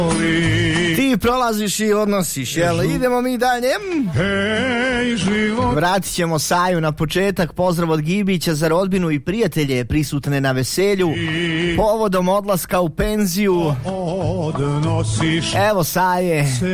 Ti prolaziš i odnosiš, jel? Idemo mi dalje. Vratit ćemo Saju na početak. Pozdrav od Gibića za rodbinu i prijatelje prisutne na veselju povodom odlaska u penziju. Evo Saje.